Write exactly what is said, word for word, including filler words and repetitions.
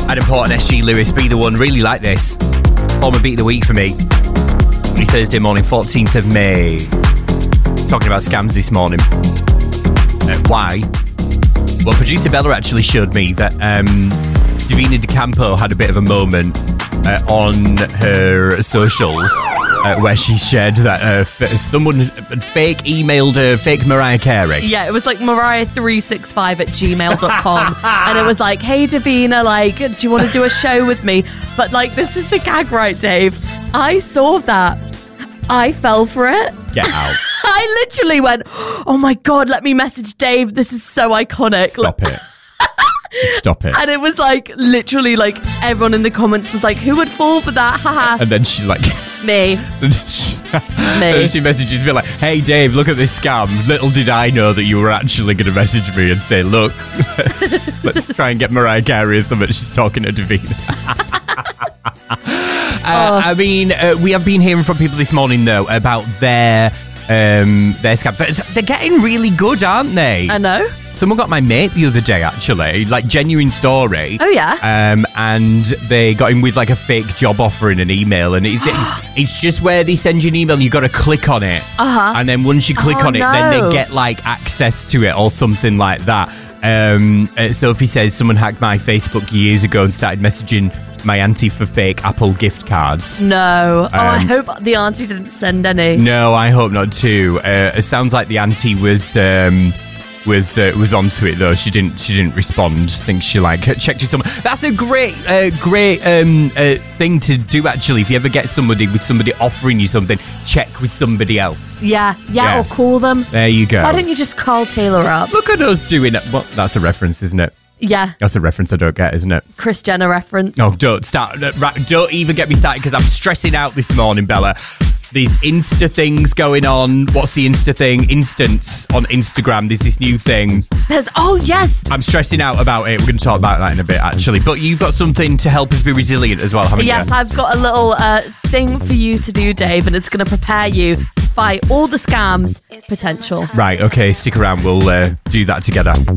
Adam Port and S G Lewis, Be The One. Really like this. Former Beat of the Week for me. Only Thursday morning, fourteenth of May. Talking about scams this morning. Uh, why? Well, producer Bella actually showed me that um, Davina De Campo had a bit of a moment uh, on her socials uh, where she shared that uh, f- someone fake emailed her, fake Mariah Carey. Yeah, it was like Mariah three six five at gmail dot com. And it was like, hey, Davina, like, do you want to do a show with me? But, like, this is the gag, right, Dave? I saw that. I fell for it. Get out. I literally went, oh my God, let me message Dave. This is so iconic. Stop it. Stop it. And it was like, literally, like, everyone in the comments was like, who would fall for that? Haha. And then she, like... Me. And she, Me. And she messages me like, hey, Dave, look at this scam. Little did I know that you were actually going to message me and say, look, let's try and get Mariah Carey or something. She's talking to Davina. Uh, I mean, uh, we have been hearing from people this morning, though, about their um, their scams. They're getting really good, aren't they? I know. Someone got my mate the other day, actually, like, genuine story. Oh, yeah? Um, and they got him with, like, a fake job offer in an email. And it, it's just where they send you an email and you got to click on it. Uh-huh. And then once you click oh, on it, no. then they get, like, access to it or something like that. Um, uh, Sophie says someone hacked my Facebook years ago and started messaging my auntie for fake Apple gift cards. No. Um, oh, I hope the auntie didn't send any. No, I hope not too. Uh, it sounds like the auntie was um, was uh, was onto it though. She didn't she didn't respond. I think she like checked it. Somewhere. That's a great uh, great um, uh, thing to do actually. If you ever get somebody with somebody offering you something, check with somebody else. Yeah, yeah, Yeah. or call them. There you go. Why don't you just call Taylor up? Look at us doing it. Well, that's a reference, isn't it? Yeah, That's a reference I don't get, isn't it? Kris Jenner reference. No, don't start. uh, right, Don't even get me started because I'm stressing out this morning, Bella. These Insta things going on. What's the Insta thing? Instants on Instagram. There's this new thing. There's, oh, yes. I'm stressing out about it. We're going to talk about that in a bit, actually. But you've got something to help us be resilient as well, haven't Yes, you? I've got a little uh, thing for you to do, Dave, and it's going to prepare you to fight all the scams potential. Right, okay, stick around. We'll uh, do that together.